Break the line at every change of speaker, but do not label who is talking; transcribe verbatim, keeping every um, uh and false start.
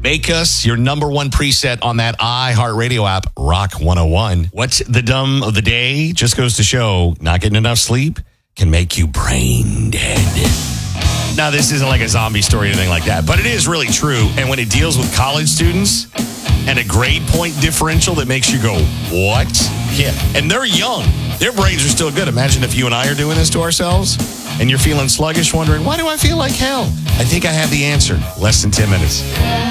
Make us your number one preset on that iHeartRadio app, Rock one oh one. What's the dumb of the day? Just goes to show not getting enough sleep can make you brain dead. Now, this isn't like a zombie story or anything like that, but it is really true. And when it deals with college students and a grade point differential that makes you go, what? Yeah. And they're young. Their brains are still good. Imagine if you and I are doing this to ourselves and you're feeling sluggish, wondering, why do I feel like hell? I think I have the answer. Less than ten minutes.